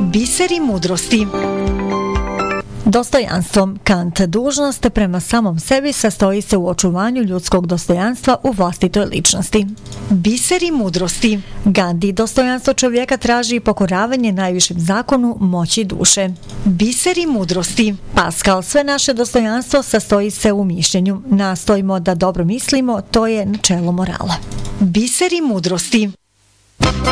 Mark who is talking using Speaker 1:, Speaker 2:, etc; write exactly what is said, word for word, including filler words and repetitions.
Speaker 1: Biseri mudrosti. Dostojanstvo. Kant, dužnost prema samom sebi sastoji se u očuvanju ljudskog dostojanstva u vlastitoj ličnosti. Biseri mudrosti. Gandhi, dostojanstvo čovjeka traži pokoravanje najvišem zakonu moći duše. Biseri mudrosti. Pascal, sve naše dostojanstvo sastoji se u mišljenju. Nastojimo da dobro mislimo, to je načelo morala. Biseri mudrosti.